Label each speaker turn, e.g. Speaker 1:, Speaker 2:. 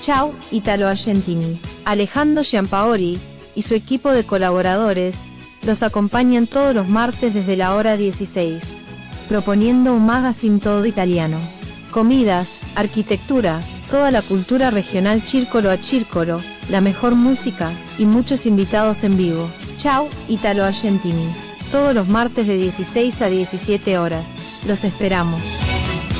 Speaker 1: Ciao, Italo Argentini. Alejandro Giampaoli y su equipo de colaboradores los acompañan todos los martes desde la hora 16, proponiendo un magazine todo italiano. Comidas, arquitectura, toda la cultura regional círcolo a círcolo, la mejor música y muchos invitados en vivo. Ciao, Italo Argentini. Todos los martes de 16 a 17 horas. Los esperamos.